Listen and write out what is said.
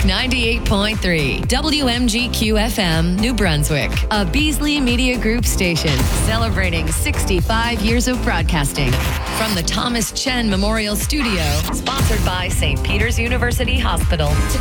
98.3 WMGQ FM, New Brunswick, a Beasley Media Group station celebrating 65 years of broadcasting from the Thomas Chen Memorial Studio, sponsored by St. Peter's University Hospital. To